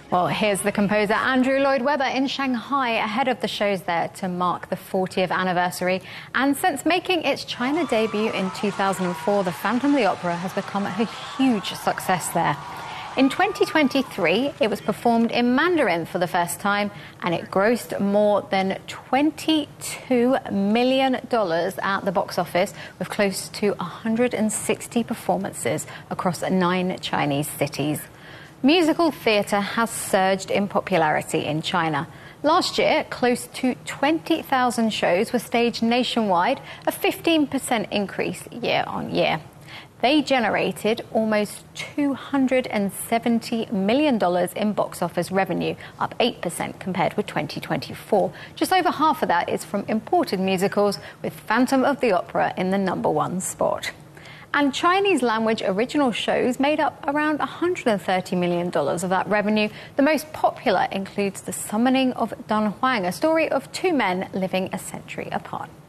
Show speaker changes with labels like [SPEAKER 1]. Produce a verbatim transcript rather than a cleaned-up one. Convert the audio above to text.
[SPEAKER 1] Well, here's the composer Andrew Lloyd Webber in Shanghai ahead of the shows there to mark the fortieth anniversary. And since making its China debut in two thousand four, The Phantom of the Opera has become a huge success there. In twenty twenty-three, it was performed in Mandarin for the first time, and it grossed more than twenty-two million dollars at the box office, with close to one hundred sixty performances across nine Chinese cities. Musical theatre has surged in popularity in China. Last year, close to twenty thousand shows were staged nationwide, a fifteen percent increase year on year. They generated almost two hundred seventy million dollars in box office revenue, up eight percent compared with twenty twenty-four. Just over half of that is from imported musicals, with Phantom of the Opera in the number one spot. And Chinese language original shows made up around one hundred thirty million dollars of that revenue. The most popular includes The Summoning of Don Huang, a story of two men living a century apart.